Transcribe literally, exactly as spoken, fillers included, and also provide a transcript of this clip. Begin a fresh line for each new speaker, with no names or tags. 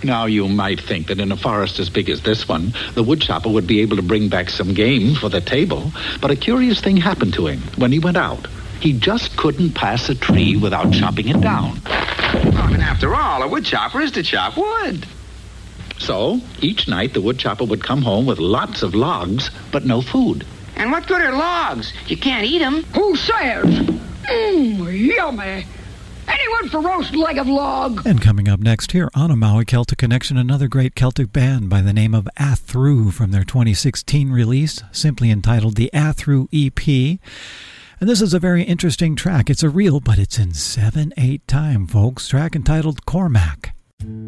Now, you might think that in a forest as big as this one, the woodchopper would be able to bring back some game for the table. But a curious thing happened to him when he went out. He just couldn't pass a tree without chopping it down.
Well, and after all, a woodchopper is to chop wood.
So, each night the woodchopper would come home with lots of logs, but no food.
And what good are logs? You can't eat them.
Who says? Mmm, yummy. Anyone for roast leg of log?
And coming up next here on A Maui Celtic Connection, another great Celtic band by the name of Athru from their twenty sixteen release, simply entitled the Athru E P. And this is a very interesting track. It's a reel, but it's in seven eight time, folks. Track entitled Cormac.